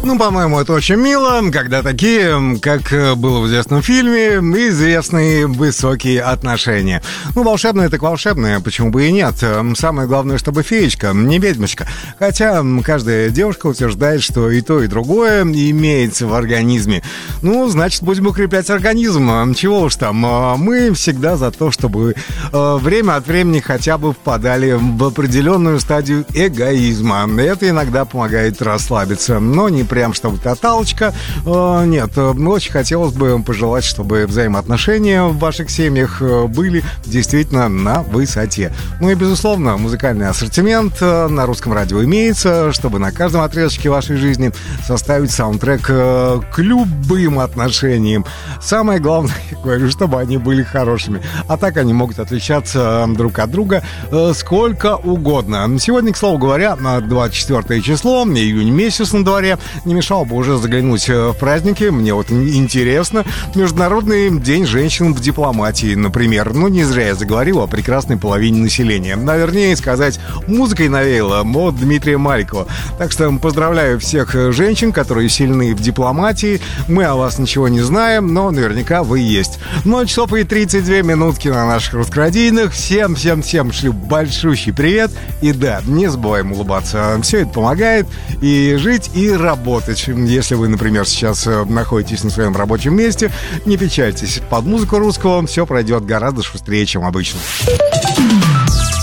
Ну, по-моему, это очень мило, когда такие, как было в известном фильме, известные высокие отношения. Ну, волшебное так волшебное, почему бы и нет. Самое главное, чтобы феечка, не ведьмочка. Хотя каждая девушка утверждает, что и то, и другое имеется в организме. Ну, значит, будем укреплять организм. Чего уж там, мы всегда за то, чтобы время от времени хотя бы впадали в определенную стадию эгоизма. Это иногда помогает расслабиться, но не прям чтобы тоталочка. Нет, очень хотелось бы пожелать, чтобы взаимоотношения в ваших семьях были действительно на высоте. Ну и, безусловно, музыкальный ассортимент на русском радио имеется, чтобы на каждом отрезке вашей жизни составить саундтрек к любым отношениям. Самое главное, я говорю, чтобы они были хорошими. А так они могут отличаться друг от друга сколько угодно. Сегодня, к слову говоря, 24 число, июнь месяц на дворе. Не мешало бы уже заглянуть в праздники. Мне вот интересно. Международный день женщин в дипломатии, например. Ну, не зря я заговорил о прекрасной половине населения. Вернее сказать, музыкой навеяло от Дмитрия Маликова. Так что поздравляю всех женщин, которые сильны в дипломатии. Мы о вас ничего не знаем, но наверняка вы есть. 0 часов и 32 минутки на наших русскорадийных. Всем шлю большущий привет. И да, не забываем улыбаться. Все это помогает и жить, и работать. Если вы, например, сейчас находитесь на своем рабочем месте, не печальтесь. Под музыку русского все пройдет гораздо шустрее, чем обычно.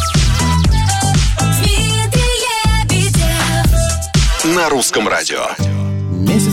На русском радио.